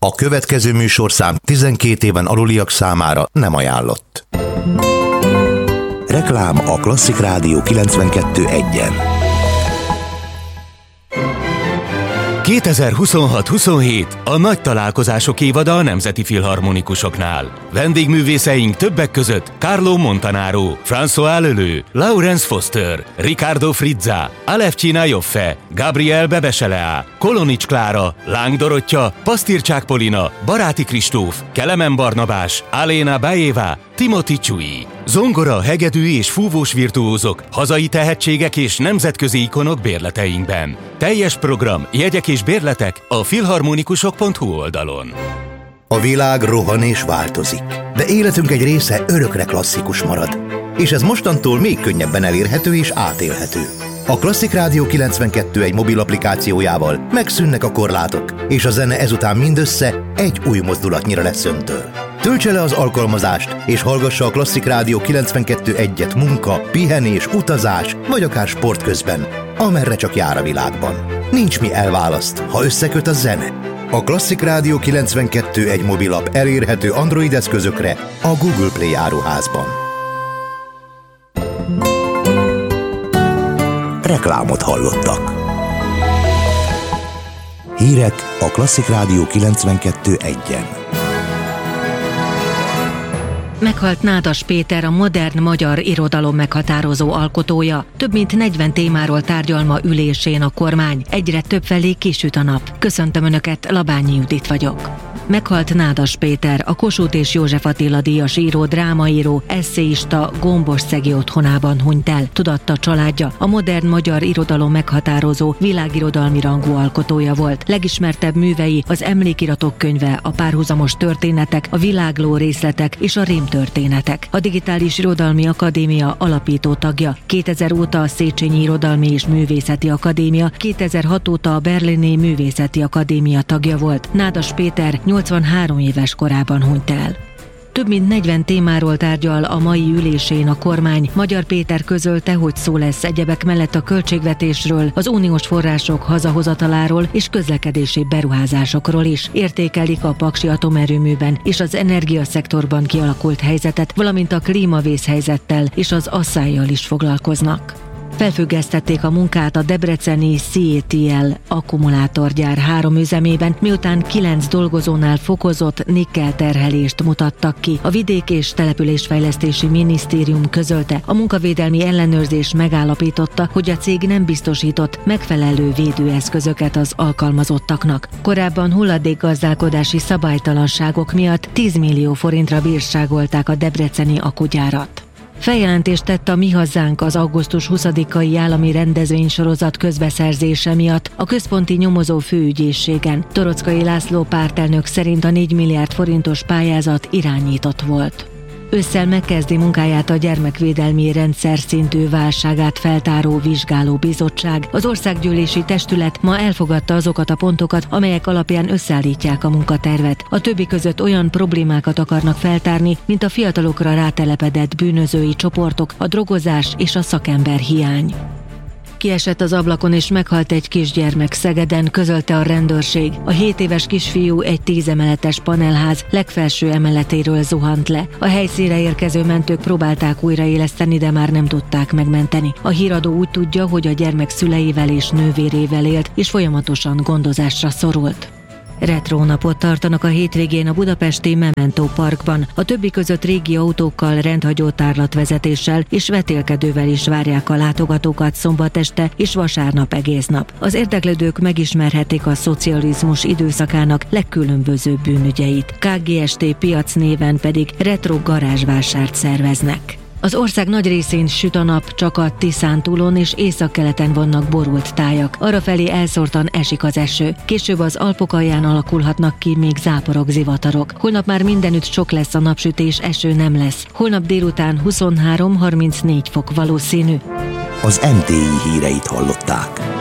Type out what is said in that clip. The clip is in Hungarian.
A következő műsorszám 12 éven aluliak számára nem ajánlott. Reklám a Klasszik Rádió 92.1-en. 2026-27 a nagy találkozások évada a Nemzeti Filharmonikusoknál. Vendégművészeink többek között Carlo Montanaro, François Leleu, Laurence Foster, Riccardo Frizza, Alevcsina Joffe, Gabriel Bebeselea, Kolonics Klára, Láng Dorottya, Pasztircsák Polina, Baráti Kristóf, Kelemen Barnabás, Aléna Bajeva, Timothy Csui. Zongora, hegedű és fúvós virtuózok, hazai tehetségek és nemzetközi ikonok bérleteinkben. Teljes program, jegyek és bérletek a filharmonikusok.hu oldalon. A világ rohan és változik, de életünk egy része örökre klasszikus marad. És ez mostantól még könnyebben elérhető és átélhető. A Klasszik Rádió 92.1 mobil applikációjával megszűnnek a korlátok, és a zene ezután mindössze egy új mozdulatnyira lesz öntől. Töltse le az alkalmazást, és hallgassa a Klasszik Rádió 92.1-et munka, pihenés, utazás, vagy akár sport közben, amerre csak jár a világban. Nincs mi elválaszt, ha összeköt a zene. A Klasszik Rádió 92.1 mobilap elérhető Android eszközökre a Google Play áruházban. Reklámot hallottak. Hírek a Klasszik Rádió 92.1-en. Meghalt Nádas Péter, a modern magyar irodalom meghatározó alkotója. Több mint 40 témáról tárgyal ma ülésén a kormány. Egyre többfelé kisüt a nap. Köszöntöm Önöket, Labányi Judit vagyok. Meghalt Nádas Péter, a Kossuth és József Attila díjas író, drámaíró, esszéista Gombos-szegi otthonában hunyt el, tudatta családja. A modern magyar irodalom meghatározó, világirodalmi rangú alkotója volt. Legismertebb művei az Emlékiratok könyve, a Párhuzamos történetek, a Világló részletek és a Rémtörténetek. A Digitális Irodalmi Akadémia alapító tagja. 2000 óta a Széchenyi Irodalmi és Művészeti Akadémia, 2006 óta a Berlini Művészeti Akadémia tagja volt. Nádas Péter 83 éves korában hunyt el. Több mint 40 témáról tárgyal a mai ülésén a kormány. Magyar Péter közölte, hogy szó lesz egyebek mellett a költségvetésről, az uniós források hazahozataláról és közlekedési beruházásokról is. Értékelik a paksi atomerőműben és az energiaszektorban kialakult helyzetet, valamint a klímavészhelyzettel és az asszállyal is foglalkoznak. Felfüggesztették a munkát a debreceni CATL akkumulátorgyár 3 üzemében, miután 9 dolgozónál fokozott nikkelterhelést mutattak ki. A Vidék- és Településfejlesztési Minisztérium közölte, a munkavédelmi ellenőrzés megállapította, hogy a cég nem biztosított megfelelő védőeszközöket az alkalmazottaknak. Korábban hulladékgazdálkodási szabálytalanságok miatt 10 millió forintra bírságolták a debreceni akkugyárat. Feljelentést tett a Mi Hazánk az augusztus 20-ai állami rendezvénysorozat közbeszerzése miatt a Központi Nyomozó Főügyészségen. Torockai László pártelnök szerint a 4 milliárd forintos pályázat irányított volt. Ősszel megkezdi munkáját a gyermekvédelmi rendszer szintű válságát feltáró vizsgálóbizottság. Az országgyűlési testület ma elfogadta azokat a pontokat, amelyek alapján összeállítják a munkatervet. A többi között olyan problémákat akarnak feltárni, mint a fiatalokra rátelepedett bűnözői csoportok, a drogozás és a szakember hiány. Kiesett az ablakon és meghalt egy kisgyermek Szegeden, közölte a rendőrség. A 7 éves kisfiú egy 10 emeletes panelház legfelső emeletéről zuhant le. A helyszínre érkező mentők próbálták újraéleszteni, de már nem tudták megmenteni. A híradó úgy tudja, hogy a gyermek szüleivel és nővérével élt, és folyamatosan gondozásra szorult. Retrónapot tartanak a hétvégén a budapesti Memento Parkban. A többi között régi autókkal, rendhagyó tárlatvezetéssel és vetélkedővel is várják a látogatókat szombat este és vasárnap egész nap. Az érdeklődők megismerhetik a szocializmus időszakának legkülönbözőbb bűnügyeit. KGST piac néven pedig retro garázsvásárt szerveznek. Az ország nagy részén süt a nap, csak a Tiszántúlon és északkeleten vannak borult tájak. Arrafelé elszórtan esik az eső. Később az Alpok alján alakulhatnak ki még záporok, zivatarok. Holnap már mindenütt sok lesz a napsütés, eső nem lesz. Holnap délután 23-34 fok valószínű. Az MTI híreit hallották.